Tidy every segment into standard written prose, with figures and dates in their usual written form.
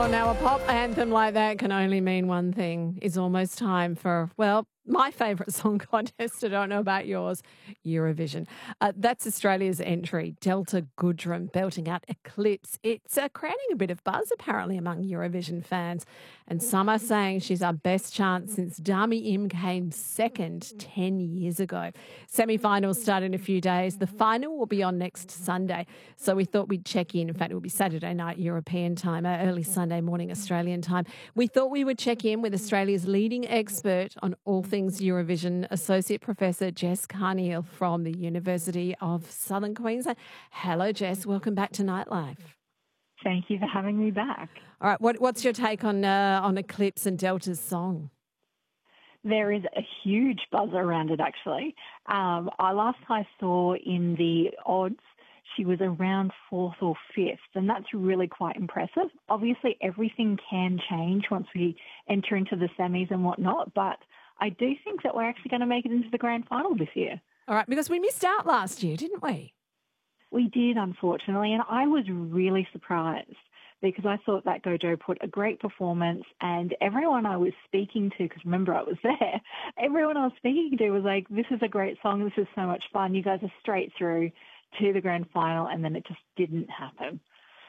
Oh, now a pop anthem like that can only mean one thing. It's almost time for, well, my favourite song contest. I don't know about yours, Eurovision. That's Australia's entry, Delta Goodrem belting out Eclipse. It's creating a bit of buzz apparently among Eurovision fans. And some are saying she's our best chance since Dami Im came second 10 years ago. Semi-finals start in a few days. The final will be on next Sunday. So we thought we'd check in. In fact, it will be Saturday night European time, early Sunday morning Australian time. We thought we would check in with Australia's leading expert on all things Eurovision, Associate Professor Jess Carneil from the University of Southern Queensland. Hello, Jess. Welcome back to Nightlife. Thank you for having me back. All right, what's your take on Eclipse and Delta's song? There is a huge buzz around it, actually. Last I saw in the odds, she was around fourth or fifth, and that's really quite impressive. Obviously, everything can change once we enter into the semis and whatnot, but I do think that we're actually going to make it into the grand final this year. All right, because we missed out last year, didn't we? We did, unfortunately, and I was really surprised because I thought that Gojo put a great performance, and everyone I was speaking to, because remember I was there, everyone I was speaking to was like, this is a great song, this is so much fun, you guys are straight through to the grand final, and then it just didn't happen.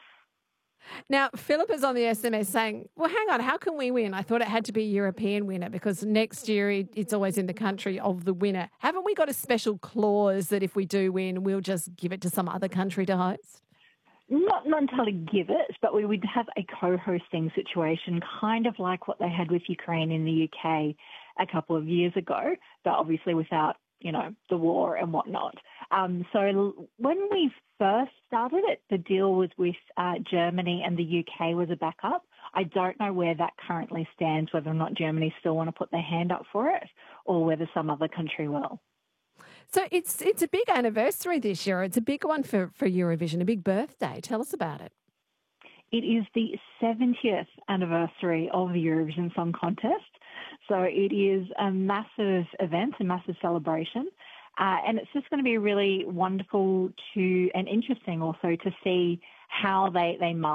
Now, Philip is on the SMS saying, well, hang on, how can we win? I thought it had to be a European winner because next year it's always in the country of the winner. Haven't we got a special clause that if we do win, we'll just give it to some other country to host? Not entirely give it, but we would have a co-hosting situation, kind of like what they had with Ukraine in the UK a couple of years ago, but obviously without, the war and whatnot. So when we first started it, the deal was with Germany and the UK was a backup. I don't know where that currently stands, whether or not Germany still want to put their hand up for it or whether some other country will. So it's a big anniversary this year. It's a big one for Eurovision, a big birthday. Tell us about it. It is the 70th anniversary of the Eurovision Song Contest. So it is a massive event, a massive celebration. And it's just going to be really wonderful and interesting also to see how they mark